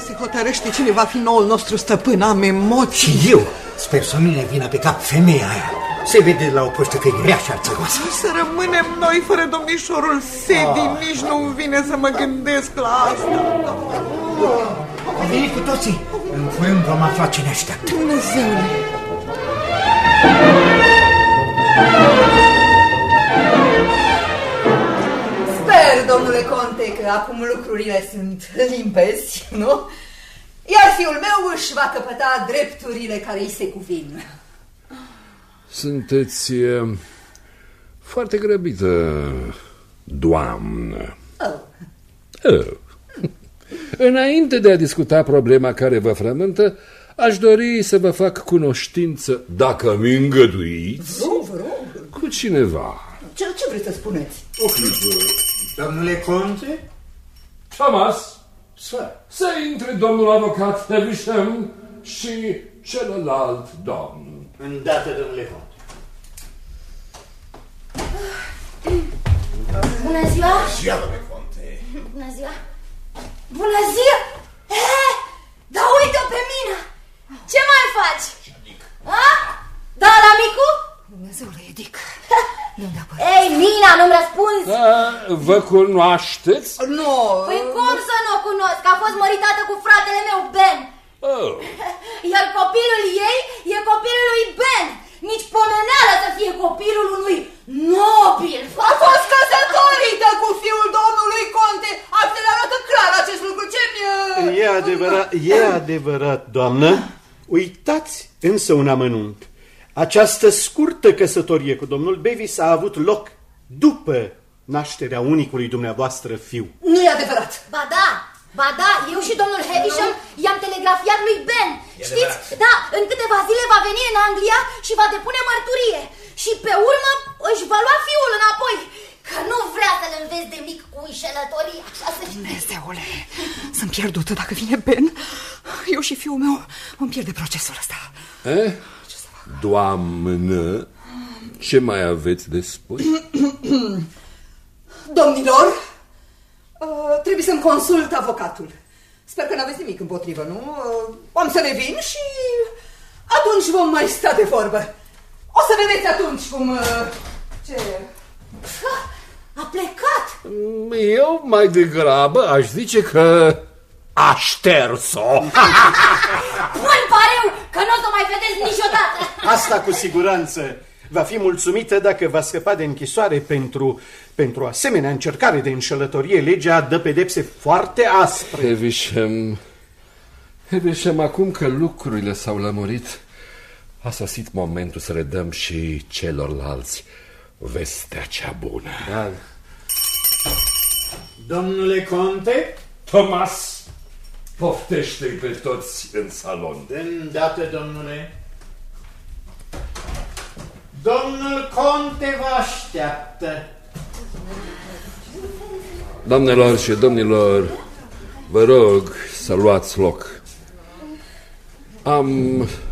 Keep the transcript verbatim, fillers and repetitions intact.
se hotărăște cine va fi noul nostru stăpân. Am emoții. Și eu sper să nu ne vină pe cap femeia aia. Se vede la o postă că e rea și arțăgoasă. Să rămânem noi fără domnișorul Sedi. Ah. Nici nu-mi vine să mă gândesc la asta. Au venit cu toții. În curând vom afla ce ne așteaptă. Dumnezeule! Sper, domnule conte, că acum lucrurile sunt limpezi, nu? Iar fiul meu își va căpăta drepturile care îi se cuvin. Sunteți uh, foarte grăbită, doamnă. Oh. Oh. Înainte de a discuta problema care vă frământă, aș dori să vă fac cunoștință, dacă mi îngăduiți, Vă rog. cu cineva. Ce, ce vreți să spuneți? O clipă, domnule conte? Thomas, Să. să intre domnul avocat Havisham și celălalt domn. Îndată, domnule conte. Bună ziua! Ziua, domnule conte! Bună ziua! Bună ziua! Eh, dar uite-o pe mine! Ce mai faci? A? Da, la micu? Dumnezeule, Edic. Ei, Mina, nu-mi răspunzi? Da, vă cunoașteți? Nu. Păi cum să nu o cunosc? A fost măritată cu fratele meu, Ben. Oh. Iar copilul ei e copilul lui Ben. Nici pomeneală să fie copilul unui nobil. A fost căsătorită cu fiul domnului conte. Actele arată clar acest lucru. Ce-mi... E adevărat, e adevărat, doamnă. Uitați însă un amănunt. Această scurtă căsătorie cu domnul Bevis a avut loc după nașterea unicului dumneavoastră fiu. Nu e adevărat. Ba da, ba da, eu și domnul Havisham i-am telegrafiat lui Ben. Știți? Da, în câteva zile va veni în Anglia și va depune mărturie. Și pe urmă își va lua fiul înapoi. Că nu vrea să-l înveți de mic cu înșelătorie, așa să știi. Dumnezeule, sunt pierdută dacă vine Ben. Eu și fiul meu vom pierde procesul ăsta. Eh? Doamnă, ce mai aveți de spus? Domnilor, uh, trebuie să-mi consult avocatul. Sper că n-aveți nimic împotrivă, nu? Uh, am să revin și atunci vom mai sta de vorbă. O să vedeți atunci cum... Uh, ce... A plecat. Eu mai degrabă aș zice că a șters-o. Bun pariu că nu o să mai vedeți niciodată. Asta cu siguranță. Va fi mulțumită dacă va scăpa de închisoare pentru, pentru asemenea încercare de înșelătorie. Legea dă pedepse foarte aspre. Havisham, Havisham, acum că lucrurile s-au lămurit, a sosit momentul să le dăm și celorlalți vestea cea bună. Da. Domnule conte? Thomas, poftește-i pe toți în salon. De îndată, domnule. Domnul conte vă așteaptă. Doamnelor și domnilor, vă rog să luați loc. Am